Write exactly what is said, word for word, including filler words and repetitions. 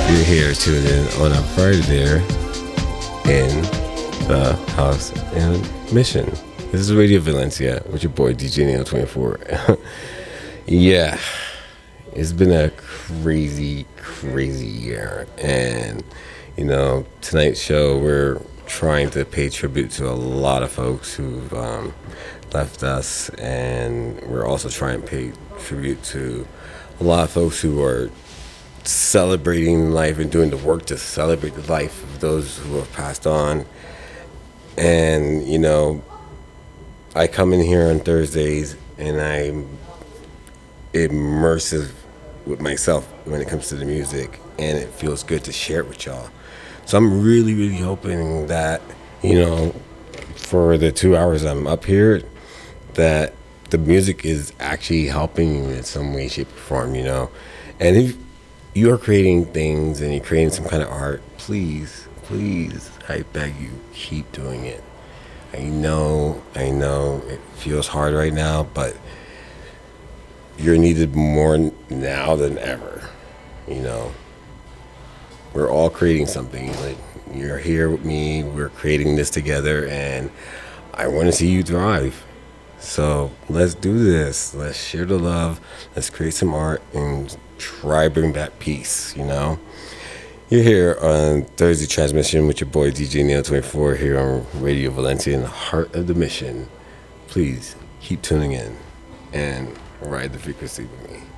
You're here tuned in on a Friday there in the house and mission. This is Radio Valencia with your boy D J Neo twenty-four. Yeah, it's been a crazy, crazy year. And, you know, tonight's show, we're trying to pay tribute to a lot of folks who've um, left us. And we're also trying to pay tribute to a lot of folks who are celebrating life and doing the work to celebrate the life of those who have passed on. And, you know, I come in here on Thursdays and I'm immersive with myself when it comes to the music, and it feels good to share it with y'all. So I'm really, really hoping that, you know, for the two hours I'm up here, that the music is actually helping you in some way, shape, or form, you know. And if you are creating things and you're creating some kind of art, please, please, I beg you, keep doing it. I know, I know it feels hard right now, but you're needed more now than ever, you know. We're all creating something. Like, you're here with me, we're creating this together, and I want to see you thrive. So let's do this. Let's share the love. Let's create some art and try bring back peace, you know. You're here on Thursday Transmission with your boy D J Neo twenty-four here on Radio Valencia in the heart of the mission. Please keep tuning in and ride the frequency with me.